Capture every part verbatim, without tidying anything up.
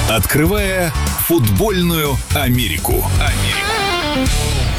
Открывая футбольную Америку. Америку.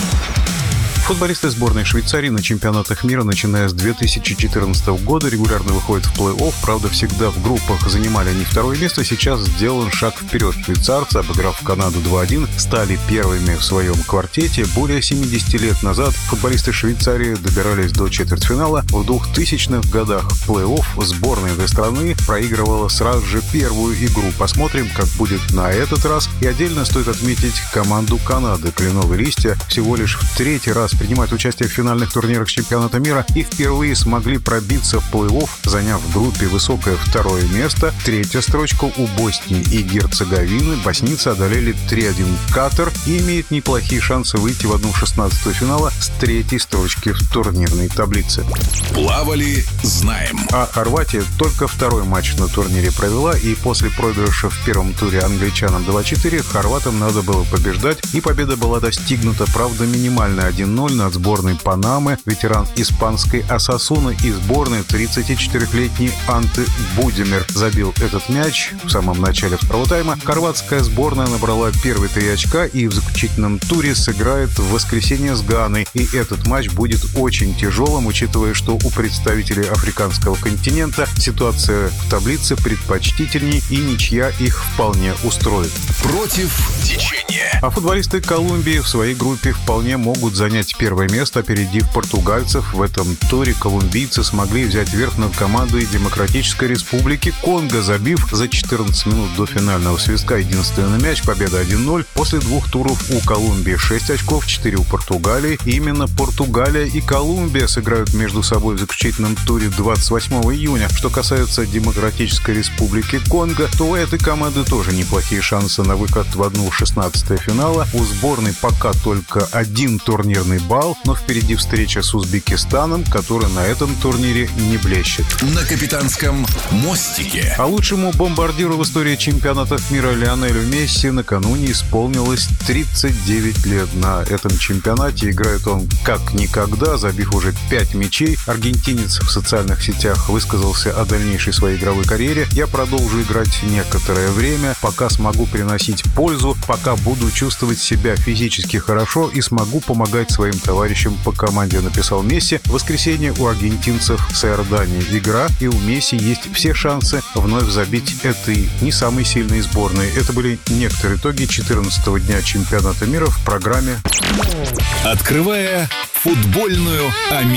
Футболисты сборной Швейцарии на чемпионатах мира, начиная с две тысячи четырнадцатого года, регулярно выходят в плей-офф. Правда, всегда в группах занимали они второе место. Сейчас сделан шаг вперед. Швейцарцы, обыграв Канаду два один, стали первыми в своем квартете. Более семидесяти лет назад футболисты Швейцарии добирались до четвертьфинала. В двухтысячных годах в плей-офф сборная этой страны проигрывала сразу же первую игру. Посмотрим, как будет на этот раз. И отдельно стоит отметить команду Канады. Кленовые листья всего лишь в третий раз принимают участие в финальных турнирах чемпионата мира и впервые смогли пробиться в плей-офф, заняв в группе высокое второе место. Третья строчка у Боснии и Герцеговины. Боснийцы одолели три один Катар и имеют неплохие шансы выйти в одну шестнадцатую финала с третьей строчки в турнирной таблице. Плавали, знаем. А Хорватия только второй матч на турнире провела, и после проигрыша в первом туре англичанам два четыре хорватам надо было побеждать, и победа была достигнута, правда, минимальная один ноль над сборной Панамы. Ветеран испанской Осасуны и сборной тридцатичетырёхлетний Анте Будимир забил этот мяч в самом начале второго тайма. Хорватская сборная набрала первые три очка и в заключительном туре сыграет в воскресенье с Ганой. И этот матч будет очень тяжелым, учитывая, что у представителей африканского континента ситуация в таблице предпочтительней, и ничья их вполне устроит. Против течения. А футболисты Колумбии в своей группе вполне могут занять первое место, опередив португальцев. В этом туре колумбийцы смогли взять верх над командой Демократической Республики Конго, забив за четырнадцать минут до финального свистка единственный мяч. Победа один ноль. После двух туров у Колумбии шесть очков, четыре у Португалии. И именно Португалия и Колумбия сыграют между собой в заключительном туре двадцать восьмого июня. Что касается Демократической Республики Конго, то у этой команды тоже неплохие шансы на выход в одну шестнадцатую финала. У сборной пока только один турнирный балл, но впереди встреча с Узбекистаном, который на этом турнире не блещет. На капитанском мостике. А лучшему бомбардиру в истории чемпионатов мира Лионелю Месси накануне исполнилось тридцать девять лет. На этом чемпионате играет он как никогда, забив уже пять мячей. Аргентинец в социальных сетях высказался о дальнейшей своей игровой карьере. «Я продолжу играть некоторое время, пока смогу приносить пользу, пока буду чувствовать себя физически хорошо и смогу помогать своим товарищам по команде», написал Месси. В воскресенье у аргентинцев с Иорданией игра, и у Месси есть все шансы вновь забить этой не самой сильной сборной. Это были некоторые итоги четырнадцатого дня чемпионата мира в программе «Открывая футбольную Америку».